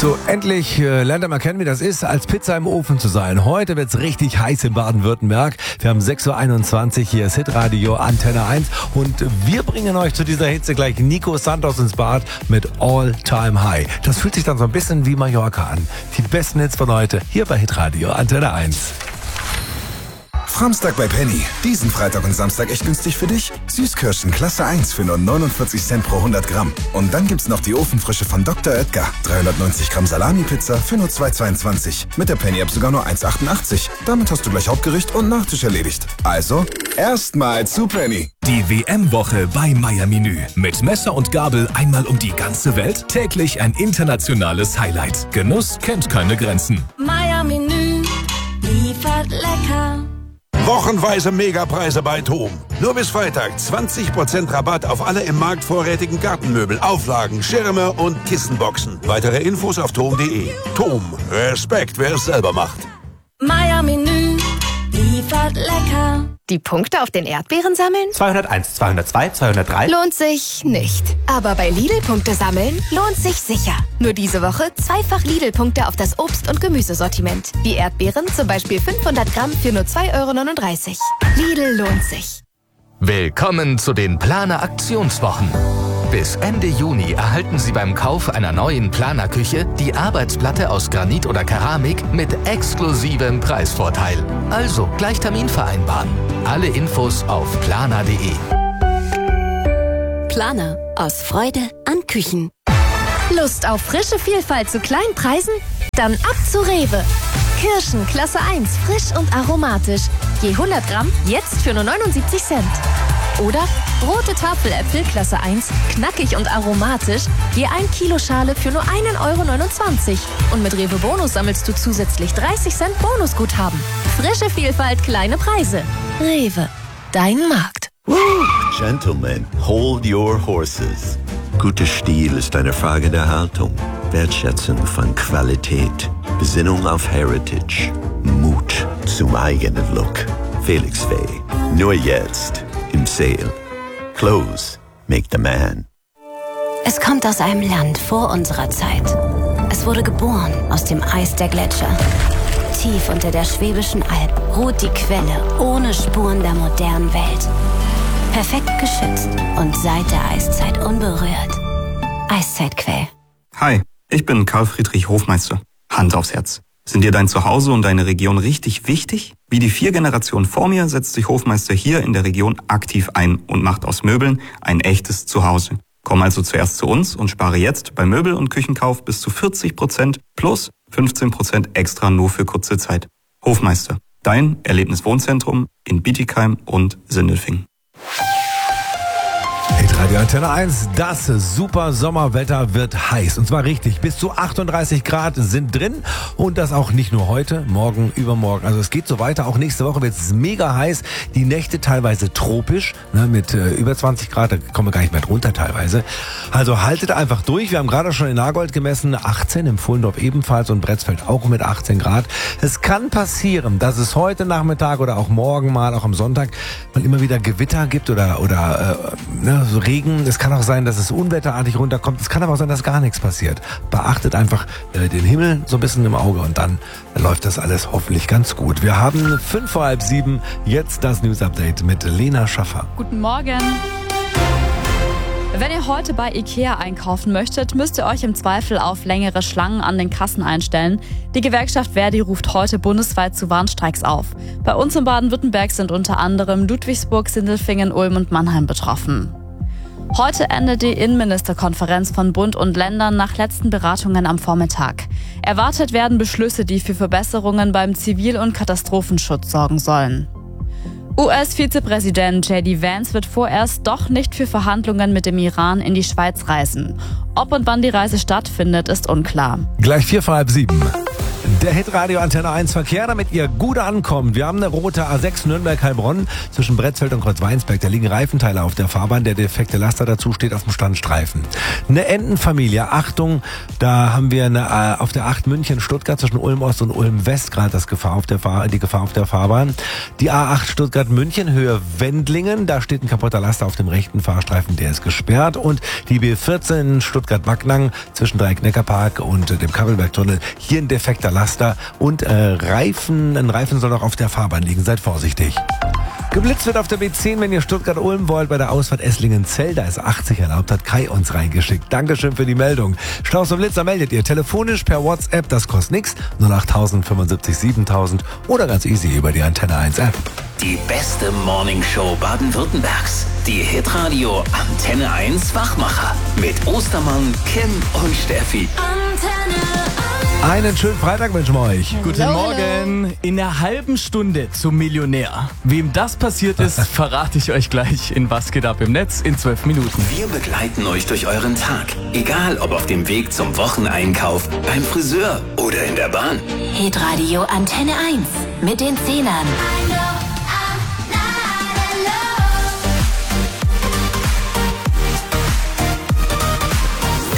So, endlich lernt ihr mal kennen, wie das ist, als Pizza im Ofen zu sein. Heute wird's richtig heiß in Baden-Württemberg. Wir haben 6.21 Uhr, hier ist Hitradio Antenne 1 und wir bringen euch zu dieser Hitze gleich Nico Santos ins Bad mit All Time High. Das fühlt sich dann so ein bisschen wie Mallorca an. Die besten Hits von heute hier bei Hitradio Antenne 1. Framstag bei Penny. Diesen Freitag und Samstag echt günstig für dich. Süßkirschen Klasse 1 für nur 49 Cent pro 100 Gramm. Und dann gibt's noch die Ofenfrische von Dr. Oetker. 390 Gramm Salami-Pizza für nur 2,22. Mit der Penny-App sogar nur 1,88. Damit hast du gleich Hauptgericht und Nachtisch erledigt. Also, erstmal zu Penny. Die WM-Woche bei Meier Menü. Mit Messer und Gabel einmal um die ganze Welt. Täglich ein internationales Highlight. Genuss kennt keine Grenzen. Meier Menü liefert lecker. Wochenweise Megapreise bei TOM. Nur bis Freitag 20% Rabatt auf alle im Markt vorrätigen Gartenmöbel, Auflagen, Schirme und Kissenboxen. Weitere Infos auf tom.de. TOM. Respekt, wer es selber macht. Meier Menü liefert lecker. Die Punkte auf den Erdbeeren sammeln? 201, 202, 203. Lohnt sich nicht. Aber bei Lidl-Punkte sammeln lohnt sich sicher. Nur diese Woche zweifach Lidl-Punkte auf das Obst- und Gemüsesortiment. Wie Erdbeeren, zum Beispiel 500 Gramm für nur 2,39 €. Lidl lohnt sich. Willkommen zu den Planer Aktionswochen. Bis Ende Juni erhalten Sie beim Kauf einer neuen Planerküche die Arbeitsplatte aus Granit oder Keramik mit exklusivem Preisvorteil. Also gleich Termin vereinbaren. Alle Infos auf planer.de. Planer. Aus Freude an Küchen. Lust auf frische Vielfalt zu kleinen Preisen? Dann ab zu Rewe. Kirschen Klasse 1, frisch und aromatisch. Je 100 Gramm jetzt für nur 79 Cent. Oder rote Tafeläpfel Klasse 1, knackig und aromatisch, je 1 Kilo Schale für nur 1,29 €. Und mit Rewe Bonus sammelst du zusätzlich 30 Cent Bonusguthaben. Frische Vielfalt, kleine Preise. Rewe, dein Markt. Gentlemen, hold your horses. Guter Stil ist eine Frage der Haltung, Wertschätzung von Qualität, Besinnung auf Heritage, Mut zum eigenen Look. Felix Faye, nur jetzt im Sale. Clothes make the man. Es kommt aus einem Land vor unserer Zeit. Es wurde geboren aus dem Eis der Gletscher. Tief unter der Schwäbischen Alb ruht die Quelle ohne Spuren der modernen Welt. Perfekt geschützt und seit der Eiszeit unberührt. Eiszeitquell. Hi, ich bin Karl Friedrich Hofmeister. Hand aufs Herz. Sind dir dein Zuhause und deine Region richtig wichtig? Wie die 4 Generationen vor mir setzt sich Hofmeister hier in der Region aktiv ein und macht aus Möbeln ein echtes Zuhause. Komm also zuerst zu uns und spare jetzt bei Möbel- und Küchenkauf bis zu 40% plus 15% extra nur für kurze Zeit. Hofmeister, dein Erlebniswohnzentrum in Bietigheim und Sindelfingen. Hitradio Antenne 1, das super Sommerwetter wird heiß. Und zwar richtig, bis zu 38 Grad sind drin. Und das auch nicht nur heute, morgen, übermorgen. Also es geht so weiter. Auch nächste Woche wird es mega heiß. Die Nächte teilweise tropisch, ne, mit über 20 Grad. Da kommen wir gar nicht mehr drunter teilweise. Also haltet einfach durch. Wir haben gerade schon in Nagold gemessen, 18, im Pfullendorf ebenfalls und Bretzfeld auch mit 18 Grad. Es kann passieren, dass es heute Nachmittag oder auch morgen mal, auch am Sonntag, mal immer wieder Gewitter gibt oder so Regen. Es kann auch sein, dass es unwetterartig runterkommt. Es kann aber auch sein, dass gar nichts passiert. Beachtet einfach den Himmel so ein bisschen im Auge und dann läuft das alles hoffentlich ganz gut. Wir haben 5 vor halb 7. Jetzt das News Update mit Lena Schaffer. Guten Morgen. Wenn ihr heute bei Ikea einkaufen möchtet, müsst ihr euch im Zweifel auf längere Schlangen an den Kassen einstellen. Die Gewerkschaft Verdi ruft heute bundesweit zu Warnstreiks auf. Bei uns in Baden-Württemberg sind unter anderem Ludwigsburg, Sindelfingen, Ulm und Mannheim betroffen. Heute endet die Innenministerkonferenz von Bund und Ländern nach letzten Beratungen am Vormittag. Erwartet werden Beschlüsse, die für Verbesserungen beim Zivil- und Katastrophenschutz sorgen sollen. US-Vizepräsident J.D. Vance wird vorerst doch nicht für Verhandlungen mit dem Iran in die Schweiz reisen. Ob und wann die Reise stattfindet, ist unklar. Gleich 4 vor halb 7. Der Hitradio Antenne 1 Verkehr, damit ihr gut ankommt. Wir haben eine rote A6 Nürnberg-Heilbronn zwischen Bretzfeld und Kreuzweinsberg. Da liegen Reifenteile auf der Fahrbahn. Der defekte Laster dazu steht auf dem Standstreifen. Eine Entenfamilie. Achtung, da haben wir auf der 8 München-Stuttgart zwischen Ulm Ost und Ulm West gerade die Gefahr auf der Fahrbahn. Die A8 Stuttgart-München Höhe Wendlingen. Da steht ein kaputter Laster auf dem rechten Fahrstreifen. Der ist gesperrt. Und die B14 Stuttgart-Backnang zwischen Dreieck-Neckarpark und dem Kabelbergtunnel. Hier ein defekter Laster. Und ein Reifen soll noch auf der Fahrbahn liegen. Seid vorsichtig. Geblitzt wird auf der B10, wenn ihr Stuttgart-Ulm wollt, bei der Ausfahrt Esslingen-Zell. Da ist 80 erlaubt, hat Kai uns reingeschickt. Dankeschön für die Meldung. Staus und Blitzer meldet ihr telefonisch per WhatsApp, das kostet nichts. 08000 75 7000 oder ganz easy über die Antenne 1 App. Die beste Morningshow Baden-Württembergs. Die Hitradio Antenne 1 Wachmacher. Mit Ostermann, Kim und Steffi. Antenne 1. Einen schönen Freitag wünschen wir euch. Guten Morgen. In einer halben Stunde zum Millionär. Wem das passiert ist, verrate ich euch gleich in Was geht ab im Netz in 12 Minuten. Wir begleiten euch durch euren Tag. Egal ob auf dem Weg zum Wocheneinkauf, beim Friseur oder in der Bahn. Hitradio Antenne 1 mit den Zehnern.